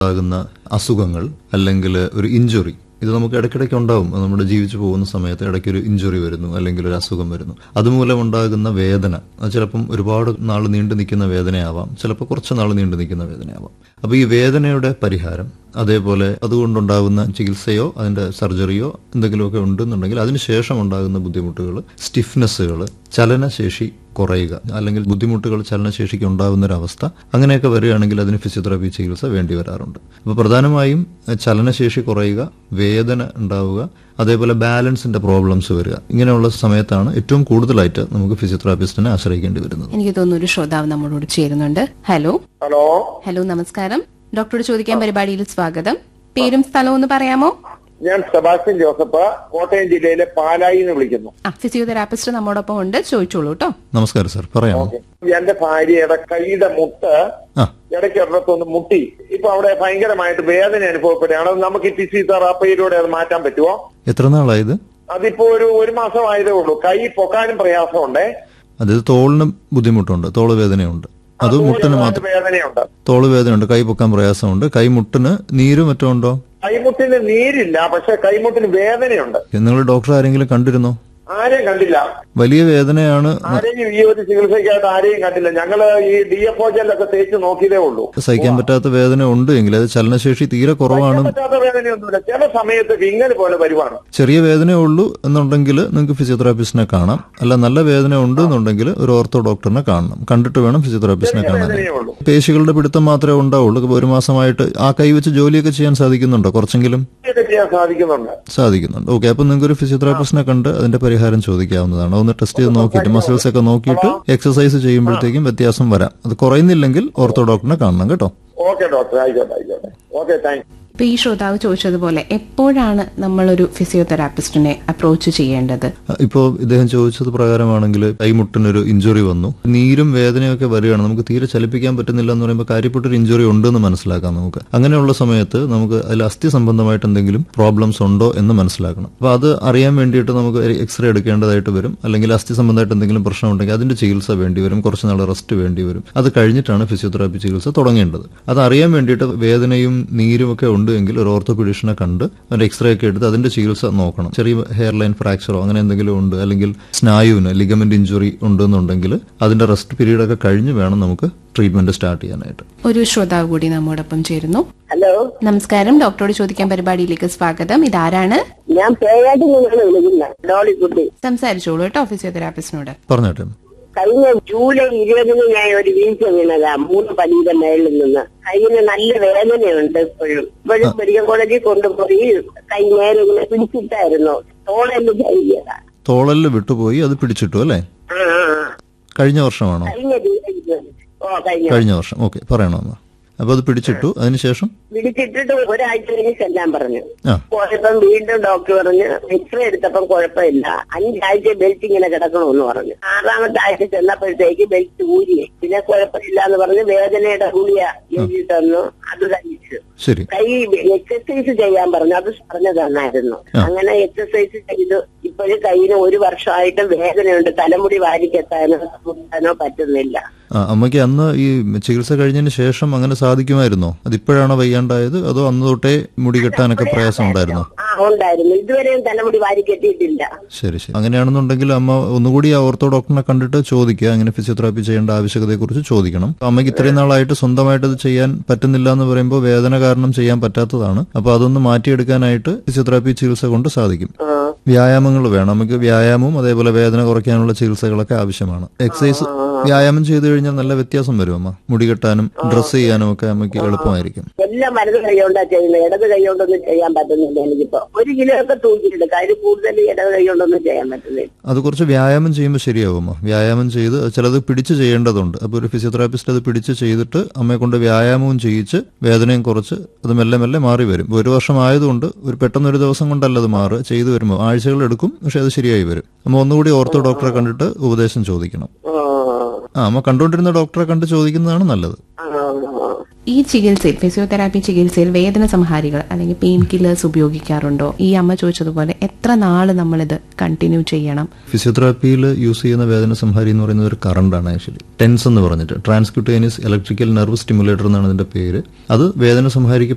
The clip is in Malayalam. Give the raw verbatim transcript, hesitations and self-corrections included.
ആകുന്ന അസുഖങ്ങൾ അല്ലെങ്കിൽ ഒരു ഇഞ്ചുറി, ഇത് നമുക്ക് ഇടയ്ക്കിടയ്ക്ക് ഉണ്ടാവും. നമ്മുടെ ജീവിച്ചു പോകുന്ന സമയത്ത് ഇടയ്ക്കൊരു ഇഞ്ചുറി വരുന്നു അല്ലെങ്കിൽ ഒരു അസുഖം വരുന്നു. അതുമൂലം ഉണ്ടാകുന്ന വേദന, അത് ചിലപ്പം ഒരുപാട് നാൾ നീണ്ടു നിൽക്കുന്ന വേദനയാവാം, ചിലപ്പോൾ കുറച്ച് നാൾ നീണ്ടു നിൽക്കുന്ന വേദനയാവാം. അപ്പോൾ ഈ വേദനയുടെ പരിഹാരം, അതേപോലെ അതുകൊണ്ടുണ്ടാകുന്ന ചികിത്സയോ അതിന്റെ സർജറിയോ എന്തെങ്കിലുമൊക്കെ ഉണ്ടെന്നുണ്ടെങ്കിൽ അതിനുശേഷം ഉണ്ടാകുന്ന ബുദ്ധിമുട്ടുകൾ, സ്റ്റിഫ്നെസ്സുകൾ, ചലനശേഷി കുറയുക അല്ലെങ്കിൽ ബുദ്ധിമുട്ടുകൾ ചലനശേഷിക്ക് ഉണ്ടാകുന്ന ഒരു അവസ്ഥ, അങ്ങനെയൊക്കെ വരികയാണെങ്കിൽ അതിന് ഫിസിയോതെറാപ്പി ചികിത്സ വേണ്ടി വരാറുണ്ട്. അപ്പോൾ പ്രധാനമായും ചലനശേഷി കുറയുക, വേദന ഉണ്ടാവുക, അതേപോലെ ബാലൻസിന്റെ പ്രോബ്ലംസ് വരിക, ഇങ്ങനെയുള്ള സമയത്താണ് ഏറ്റവും കൂടുതലായിട്ട് നമുക്ക് ഫിസിയോതെറാപ്പിസ്റ്റിനെ ആശ്രയിക്കേണ്ടി വരുന്നത്. എനിക്ക് തോന്നുന്നു ഒരു ശ്രോതാവ് നമ്മളോട് ചേരുന്നുണ്ട്. ഹലോ ഹലോ ഹലോ നമസ്കാരം. ഡോക്ടറോട് ചോദിക്കാൻ പരിപാടിയിൽ സ്വാഗതം. പേരും സ്ഥലവും ഒന്ന് പറയാമോ? ഞാൻ സെബാസ്റ്റ്യൻ ജോസഫ്, കോട്ടയം ജില്ലയിലെ പാലായിൽ നിന്ന് വിളിക്കുന്നു. ആ ഫിസിയോതെറാപ്പിസ്റ്റ് നമ്മോടൊപ്പം ഉണ്ട്, ചോദിച്ചോളൂ കേട്ടോ. നമസ്കാരം സാർ, പറയാമോ? എന്റെ ഭാര്യയുടെ കൈയുടെ മുട്ട് ഇടയ്ക്ക് ഒരിടത്തൊന്ന് മുട്ടി. ഇപ്പൊ അവിടെ ഭയങ്കരമായിട്ട് വേദന അനുഭവപ്പെടുകയാണ്. നമുക്ക് ഈ ഫിസിയോതെറാപ്പിയിലൂടെ അത് മാറ്റാൻ പറ്റുമോ? എത്ര നാളായത്? അതിപ്പോ ഒരു ഒരു മാസം ആയതേ ഉള്ളൂ. കൈ പൊക്കാനും പ്രയാസമുണ്ട്. അതായത് തോളിന് ബുദ്ധിമുട്ടുണ്ട്, തോള് വേദനയുണ്ട്, അത് മുട്ടിന് മാത്രം വേദനയുണ്ട്, തോള് വേദനയുണ്ട്, കൈ പൊക്കാൻ പ്രയാസമുണ്ട്, കൈമുട്ടിന് നീരും മറ്റോ ഉണ്ടോ? കൈമുട്ടിന് നീരില്ല, പക്ഷെ കൈമുട്ടിന് വേദനയുണ്ട്. നിങ്ങൾ ഡോക്ടർ ആരെങ്കിലും കണ്ടിരുന്നോ? ആരെയും കണ്ടില്ല. വലിയ വേദനയാണ്. ആരെയും ഈ ഒരു ചികിത്സയ്ക്കായിട്ട് ആരെയും കണ്ടില്ല. ഞങ്ങള് ഈ ഡി എഫ് ഒ ജെല്ലൊക്കെ തേച്ച് നോക്കിയതേ ഉള്ളൂ. സഹിക്കാൻ പറ്റാത്ത വേദന ഉണ്ട് എങ്കിൽ അത് ചലനശേഷി തീരെ കുറവാണ്. പറ്റാത്ത വേദനയൊന്നുമില്ല, ചില സമയത്ത് വിങ്ങൽ പോലെ വരുവാണ്. ചെറിയ വേദനയേ ഉള്ളൂ എന്നുണ്ടെങ്കിൽ നിങ്ങൾക്ക് ഫിസിയോതെറാപ്പിസ്റ്റിനെ കാണാം. അല്ല നല്ല വേദന ഉണ്ട് എന്നുണ്ടെങ്കിൽ ഒരു ഓർത്തോ ഡോക്ടറിനെ കാണണം. കണ്ടിട്ട് വേണം ഫിസിയോതെറാപ്പിസ്റ്റിനെ കാണാൻ. പേശികളുടെ പിടുത്തം മാത്രമേ ഉണ്ടാവുള്ളൂ. ഒരു മാസമായിട്ട് ആ കൈ വെച്ച് ജോലിയൊക്കെ ചെയ്യാൻ സാധിക്കുന്നുണ്ടോ? കുറച്ചെങ്കിലും ചെയ്യാൻ സാധിക്കുന്നുണ്ട്. സാധിക്കുന്നുണ്ട്. ഓക്കെ, അപ്പൊ നിങ്ങൾക്ക് ഒരു ഫിസിയോതെറാപ്പിസ്റ്റിനെ കണ്ട് അതിന്റെ പരിഹാരം ചോദിക്കാവുന്നതാണ്. ഒന്ന് ടെസ്റ്റ് ചെയ്ത് നോക്കിയിട്ട് മസിൽസ് ഒക്കെ നോക്കിയിട്ട് എക്സസൈസ് ചെയ്യുമ്പോഴത്തേക്കും വ്യത്യാസം വരാം. അത് കുറയുന്നില്ലെങ്കിൽ ഓർത്തോ ഡോക്ടറിനെ കാണണം കേട്ടോ. ഓക്കെ ഡോക്ടർ, ആയിക്കോട്ടെ ആയിക്കോട്ടെ. Okay, thank you. ഇപ്പൊ ഈ ശ്രോതാവ് ചോദിച്ചതുപോലെ എപ്പോഴാണ് നമ്മളൊരു ഫിസിയോതെറാപ്പിസ്റ്റിനെ അപ്രോച്ച് ചെയ്യേണ്ടത്? ഇപ്പോൾ ഇദ്ദേഹം ചോദിച്ചത് പ്രകാരമാണെങ്കിൽ കൈമുട്ടിനൊരു ഇഞ്ചുറി വന്നു, നീരും വേദനയൊക്കെ വരികയാണ്, നമുക്ക് തീരെ ചലിപ്പിക്കാൻ പറ്റുന്നില്ല എന്ന് പറയുമ്പോൾ കാര്യപ്പെട്ടൊരു ഇഞ്ചുറി ഉണ്ടെന്ന് മനസ്സിലാക്കാം നമുക്ക്. അങ്ങനെയുള്ള സമയത്ത് നമുക്ക് അതിൽ അസ്ഥി സംബന്ധമായിട്ട് എന്തെങ്കിലും പ്രോബ്ലംസ് ഉണ്ടോ എന്ന് മനസ്സിലാക്കണം. അപ്പൊ അത് അറിയാൻ വേണ്ടിയിട്ട് നമുക്ക് എക്സ്റേ എടുക്കേണ്ടതായിട്ട് വരും. അല്ലെങ്കിൽ അസ്ഥി സംബന്ധമായിട്ട് എന്തെങ്കിലും പ്രശ്നം ഉണ്ടെങ്കിൽ അതിന്റെ ചികിത്സ വേണ്ടി വരും, കുറച്ച് നാൾ റെസ്റ്റ് വേണ്ടി വരും. അത് കഴിഞ്ഞിട്ടാണ് ഫിസിയോതെറാപ്പി ചികിത്സ തുടങ്ങേണ്ടത്. അത് അറിയാൻ വേണ്ടിയിട്ട് വേദനയും നീരും ഒക്കെ ഉണ്ട് എങ്കിൽ ഒരു ഓർത്തോപീഡിഷനെ കണ്ട് അതിന്റെ എക്സ്റേ ഒക്കെ എടുത്ത് അതിന്റെ ചികിത്സ നോക്കണം. ചെറിയ ഹെയർ ലൈൻ ഫ്രാക്ചറോ അങ്ങനെ എന്തെങ്കിലും ഉണ്ട്, അല്ലെങ്കിൽ സ്നായുവിന് ലിഗമെന്റ് ഇഞ്ചുറി ഉണ്ടെന്നുണ്ടെങ്കിൽ അതിന്റെ റെസ്റ്റ് പീരീഡ് ഒക്കെ കഴിഞ്ഞ് വേണം നമുക്ക് ട്രീറ്റ്മെന്റ് സ്റ്റാർട്ട് ചെയ്യാനായിട്ട്. ഒരു ശ്രോതാവ് കൂടി നമ്മോടൊപ്പം ചേരുന്നു. ഹലോ നമസ്കാരം. ഡോക്ടറോട് ചോദിക്കാൻ പരിപാടിയിലേക്ക് സ്വാഗതം. ഇതാരാണ്? ഞാൻ പേരായിട്ട് നിങ്ങളെ വിളിക്കുന്നത് ഡോളിക്കുട്ടി. സംസാരിച്ചോളൂ കേട്ടോ ഫിസിയോതെറാപ്പിസ്റ്റിനോട്. പറഞ്ഞോട്ടെ. കഴിഞ്ഞ ജൂലൈ ഇരുപതിന് ഞാൻ ഒരു വീഴ്ച വീണതാ, മൂന്ന് പടിയുടെ മേളിൽ നിന്ന്. കൈയിന് നല്ല വേദനയുണ്ട് ഇപ്പോഴും. ഇപ്പോഴും മെഡിക്കൽ കോളേജിൽ കൊണ്ടുപോയി കൈ നേരെ ഇങ്ങനെ പിടിച്ചിട്ടായിരുന്നു. തോളെല്ലാം കൈയതാ. തോളല് വിട്ടുപോയി, അത് പിടിച്ചിട്ടു അല്ലേ? കഴിഞ്ഞ വർഷമാണോ? കഴിഞ്ഞ ജൂലൈ. ഓ കഴിഞ്ഞ കഴിഞ്ഞ വർഷം. ഓക്കെ, പറയണോ അമ്മ? അപ്പൊ അത് പിടിച്ചിട്ടു, അതിനുശേഷം പിടിച്ചിട്ടിട്ട് ഒരാഴ്ച കഴിഞ്ഞ് ചെല്ലാൻ പറഞ്ഞു. ആ. പോയപ്പം വീണ്ടും ഡോക്ടർ പറഞ്ഞു എക്സ്റേ എടുത്തപ്പം കുഴപ്പമില്ല, അഞ്ചാഴ്ച ബെൽറ്റ് ഇങ്ങനെ കിടക്കണമെന്ന് പറഞ്ഞു. ആറാമത്തെ ആഴ്ച ചെന്നപ്പോഴത്തേക്ക് ബെൽറ്റ് ഊരി. പിന്നെ കുഴപ്പമില്ല എന്ന് പറഞ്ഞ് വേദനയുടെ ഗുളിക എഴുതി തന്നു, അത് കഴിച്ചു. ശരി. കൈ എക്സസൈസ് ചെയ്യാൻ പറഞ്ഞു, അത് പറഞ്ഞു തന്നായിരുന്നു. അങ്ങനെ എക്സസൈസ് ചെയ്തു. ഇപ്പോഴും കൈയിന് ഒരു വർഷമായിട്ട് വേദനയുണ്ട്. തലമുടി വാരിക്കെത്താനോ മുട്ടാനോ പറ്റുന്നില്ല. ആ, അമ്മയ്ക്ക് അന്ന് ഈ ചികിത്സ കഴിഞ്ഞതിന് ശേഷം അങ്ങനെ സാധിക്കുമായിരുന്നോ? അതിപ്പോഴാണോ വയ്യാണ്ടായത്, അതോ അന്ന് തൊട്ടേ മുടി കെട്ടാനൊക്കെ പ്രയാസം ഉണ്ടായിരുന്നോ? ആ ഉണ്ടായിരുന്നു. ഇതുവരെയും തലമുടി വാരി കെട്ടിയിട്ടില്ല. ശരി ശരി. അങ്ങനെയാണെന്നുണ്ടെങ്കിൽ അമ്മ ഒന്നുകൂടി ആ ഓർത്തോ ഡോക്ടറിനെ കണ്ടിട്ട് ചോദിക്കുക, അങ്ങനെ ഫിസിയോതെറാപ്പി ചെയ്യേണ്ട ആവശ്യകതയെ കുറിച്ച് ചോദിക്കണം. അമ്മയ്ക്ക് ഇത്രയും നാളായിട്ട് സ്വന്തമായിട്ട് ഇത് ചെയ്യാൻ പറ്റുന്നില്ല എന്ന് പറയുമ്പോൾ വേദന കാരണം ചെയ്യാൻ പറ്റാത്തതാണ്. അപ്പൊ അതൊന്ന് മാറ്റിയെടുക്കാനായിട്ട് ഫിസിയോതെറാപ്പി ചികിത്സ കൊണ്ട് സാധിക്കും. വ്യായാമങ്ങൾ വേണം നമുക്ക്. വ്യായാമവും അതേപോലെ വേദന കുറയ്ക്കാനുള്ള ചികിത്സകളൊക്കെ ആവശ്യമാണ്. എക്സസൈസ് വ്യായാമം ചെയ്തു കഴിഞ്ഞാൽ നല്ല വ്യത്യാസം വരും അമ്മ. മുടി കെട്ടാനും ഡ്രസ് ചെയ്യാനും ഒക്കെ അമ്മയ്ക്ക് എളുപ്പമായിരിക്കും. എല്ലാം വലത് കൈകൊണ്ടാ ചെയ്യുന്നത്, ഇടത് കൈകൊണ്ടൊന്നും ചെയ്യാൻ പറ്റുന്നില്ല. എനിക്കിപ്പോ ഒരു കിലോ ഒക്കെ തൂക്കിയിട്ടുണ്ട്, കാര്യം കൂടുതൽ ഇടത് കൈകൊണ്ടൊന്നും ചെയ്യാൻ പറ്റുന്നില്ല. അത് കുറച്ച് വ്യായാമം ചെയ്യുമ്പോൾ ശരിയാവും അമ്മ. വ്യായാമം ചെയ്ത് ചിലത് പിടിച്ച് ചെയ്യേണ്ടതുണ്ട്. അപ്പൊ ഒരു ഫിസിയോതെറാപ്പിസ്റ്റ് അത് പിടിച്ച് ചെയ്തിട്ട് അമ്മയെ കൊണ്ട് വ്യായാമവും ചെയ്യിച്ച് വേദനയും കുറച്ച് അത് മെല്ലെ മെല്ലെ മാറി വരും. ഒരു വർഷം ആയതുകൊണ്ട് ഒരു പെട്ടെന്ന് ഒരു ദിവസം കൊണ്ടല്ല അത് മാറുക. ചെയ്തു വരുമ്പോൾ ആഴ്ചകൾ എടുക്കും, പക്ഷെ അത് ശരിയായി വരും. അമ്മ ഒന്നുകൂടി ഓർത്തോ ഡോക്ടറെ കണ്ടിട്ട് ഉപദേശം ചോദിക്കണം. ആ, അമ്മ കണ്ടുകൊണ്ടിരുന്ന ഡോക്ടറെ കണ്ട് ചോദിക്കുന്നതാണ് നല്ലത്. ഈ ചികിത്സയിൽ ഫിസിയോതെറാപ്പി ചികിത്സയിൽ വേദന സംഹാരികൾ അല്ലെങ്കിൽ പെയിൻ കില്ലേഴ്സ് ഉപയോഗിക്കാറുണ്ടോ? ഈ അമ്മ ചോദിച്ചതുപോലെ എത്ര നാള് നമ്മളിത് കണ്ടിന്യൂ ചെയ്യണം? ഫിസിയോതെറാപ്പിയിൽ യൂസ് ചെയ്യുന്ന വേദന സംഹാരി എന്ന് പറയുന്നത് ഒരു കറണ്ടാണ്. ആക്ച്വലി ടെൻസ് എന്ന് പറഞ്ഞിട്ട് ട്രാൻസ്ക്യൂട്ടേനിയസ് ഇലക്ട്രിക്കൽ നെർവ് സ്റ്റിമുലേറ്റർ എന്നാണ് അതിന്റെ പേര്. അത് വേദന സംഹാരിക്ക്